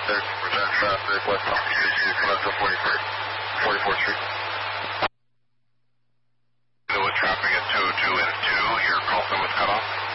There's return traffic, west Palm Beach, come up to 44th Street. So with traffic at 202 and 2, your call sign was cut off?